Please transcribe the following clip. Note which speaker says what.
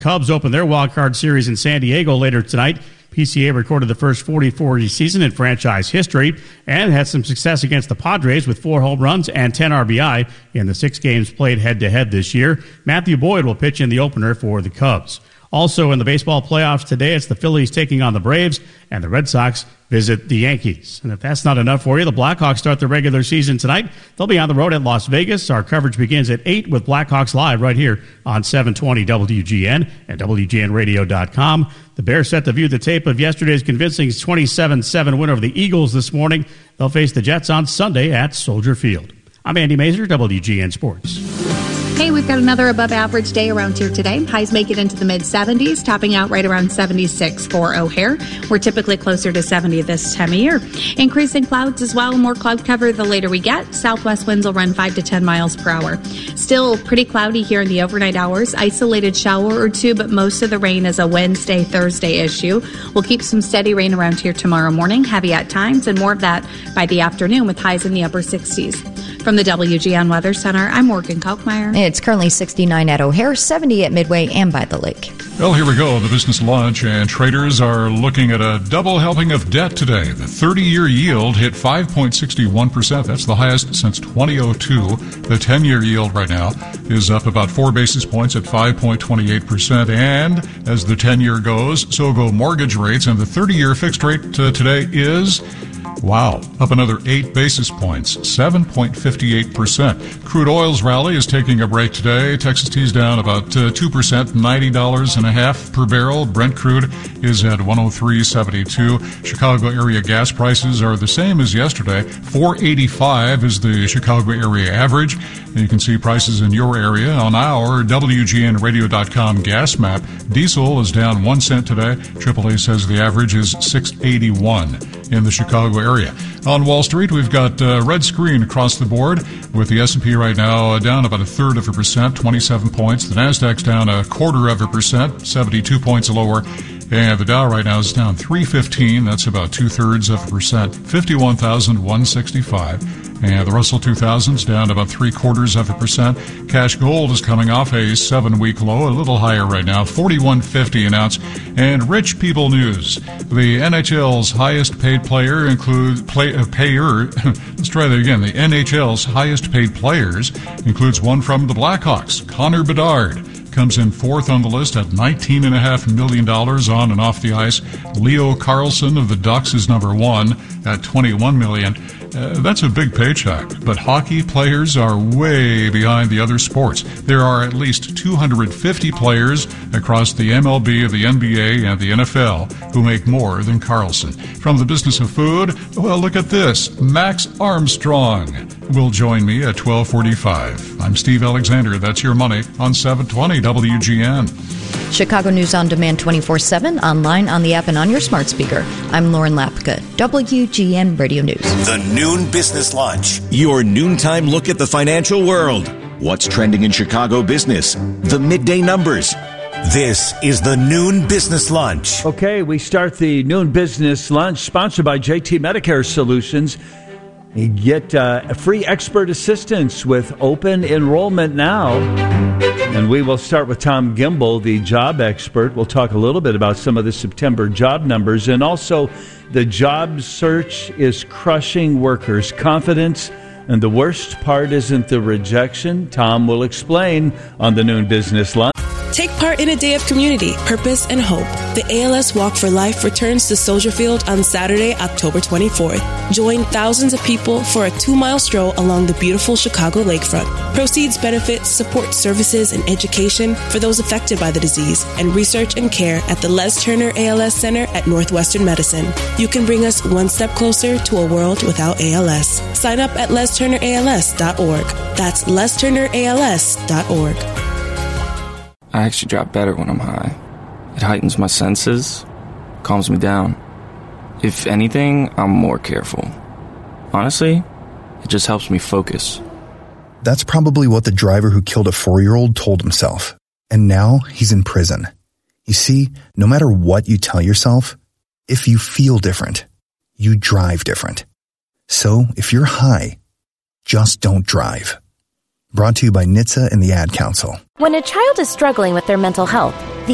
Speaker 1: Cubs open their wildcard series in San Diego later tonight. PCA recorded the first 40-40 season in franchise history and had some success against the Padres with 4 home runs and 10 RBI in the 6 games played head-to-head this year. Matthew Boyd will pitch in the opener for the Cubs. Also in the baseball playoffs today, it's the Phillies taking on the Braves, and the Red Sox visit the Yankees. And if that's not enough for you, the Blackhawks start their regular season tonight. They'll be on the road at Las Vegas. Our coverage begins at 8 with Blackhawks Live right here on 720 WGN and WGNradio.com. The Bears set to view the tape of yesterday's convincing 27-7 win over the Eagles this morning. They'll face the Jets on Sunday at Soldier Field. I'm Andy Mazer, WGN Sports.
Speaker 2: Hey, we've got another above-average day around here today. Highs make it into the mid-70s, topping out right around 76 for O'Hare. We're typically closer to 70 this time of year. Increasing clouds as well, more cloud cover the later we get. Southwest winds will run 5 to 10 miles per hour. Still pretty cloudy here in the overnight hours. Isolated shower or two, but most of the rain is a Wednesday, Thursday issue. We'll keep some steady rain around here tomorrow morning, heavy at times, and more of that by the afternoon with highs in the upper 60s. From the WGN Weather Center, I'm Morgan Kalkmeyer.
Speaker 3: It's currently 69 at O'Hare, 70 at Midway and by the lake.
Speaker 4: Well, here we go. The business lunch, and traders are looking at a double helping of debt today. The 30-year yield hit 5.61%. That's the highest since 2002. The 10-year yield right now is up about 4 basis points at 5.28%. And as the 10-year goes, so go mortgage rates. And the 30-year fixed rate today is... wow, up another 8 basis points, 7.58%. Crude oil's rally is taking a break today. Texas T's down about 2%, $90.50 per barrel. Brent crude is at $103.72. Chicago area gas prices are the same as yesterday. $4.85 is the Chicago area average. And you can see prices in your area on our WGNradio.com gas map. Diesel is down 1 cent today. AAA says the average is $6.81 in the Chicago area. On Wall Street, we've got red screen across the board with the S&P right now down about 1/3%, 27 points. The Nasdaq's down 1/4%, 72 points lower. And the Dow right now is down 315. That's about 2/3%, 51,165. And the Russell 2000's down about 0.75%. Cash gold is coming off a 7-week low, a little higher right now, $41.50 an ounce. And rich people news: the NHL's highest paid player includes Let's try that again. The NHL's highest paid players includes one from the Blackhawks, Connor Bedard. Comes in 4th on the list at $19.5 million on and off the ice. Leo Carlson of the Ducks is number 1 at $21 million. That's a big paycheck, but hockey players are way behind the other sports. There are at least 250 players across the MLB, the NBA, and the NFL who make more than Carlson. From the business of food, well, look at this. Max Armstrong will join me at 12:45. I'm Steve Alexander. That's your money on 720 WGN.
Speaker 3: Chicago News on Demand 24/7, online, on the app, and on your smart speaker. I'm Lauren Lapka, WGN Radio News.
Speaker 5: The Noon Business Lunch, your noontime look at the financial world. What's trending in Chicago business? The midday numbers. This is the Noon Business Lunch.
Speaker 6: Okay, we start the Noon Business Lunch, sponsored by JT Medicare Solutions. You get free expert assistance with open enrollment now. And we will start with Tom Gimbel, the job expert. We'll talk a little bit about some of the September job numbers. And also, the job search is crushing workers' confidence. And the worst part isn't the rejection. Tom will explain on the Noon Business Lunch.
Speaker 7: Take part in a day of community, purpose, and hope. The ALS Walk for Life returns to Soldier Field on Saturday, October 24th. Join thousands of people for a 2-mile stroll along the beautiful Chicago lakefront. Proceeds benefit support services and education for those affected by the disease and research and care at the Les Turner ALS Center at Northwestern Medicine. You can bring us one step closer to a world without ALS. Sign up at lesturnерals.org. That's lesturnерals.org.
Speaker 8: I actually drop better when I'm high. It heightens my senses, calms me down. If anything, I'm more careful. Honestly, it just helps me focus.
Speaker 9: That's probably what the driver who killed a 4-year-old told himself. And now he's in prison. You see, no matter what you tell yourself, if you feel different, you drive different. So if you're high, just don't drive. Brought to you by NHTSA and the Ad Council.
Speaker 10: When a child is struggling with their mental health, the